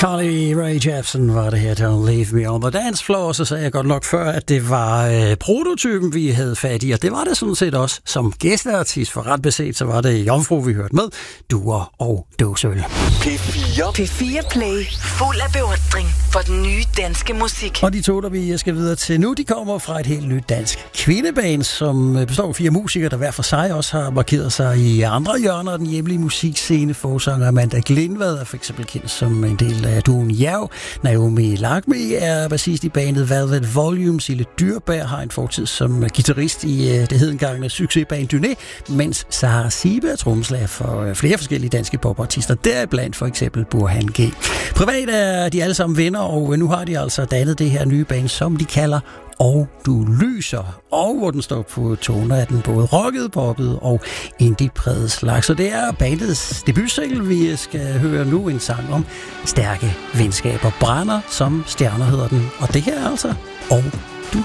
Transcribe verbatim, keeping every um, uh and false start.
Carly Rae Jepsen var det her, Don't Leave Me on the Dance Floor. Så sagde jeg godt nok før, at det var øh, prototypen, vi havde fat i, og det var det sådan set også som gæsteartist. For ret beset, så var det Jomfru, vi hørte med, Duer og Dåsøl. P fire. P fire Play. Fuld af beundring for den nye danske musik. Og de to, der vi skal videre til nu, de kommer fra et helt nyt dansk kvindeband, som består af fire musikere, der hver for sig også har markeret sig i andre hjørner af den hjemlige musikscene. Forsanger Amanda Glindvad er for eksempel kendt som en del af duoen Jerv. Naomi Lakmi er bassist i bandet Velvet Volume. Sille Dyrberg har en fortid som guitarist i det hedengangne succesband Dyné, mens Sara Sibe er trommeslager for flere forskellige danske popartister, deriblandt for eksempel Burhan G. Privat er de alle sammen venner, og nu har de altså dannet det her nye band, som de kalder Og Du Lyser, og hvor den står på toner af den både rocket, poppet og indie-præget slags. Så det er bandets debutsingle, vi skal høre nu, en sang om stærke venskaber. Brænder som stjerner hedder den, og det her er altså Og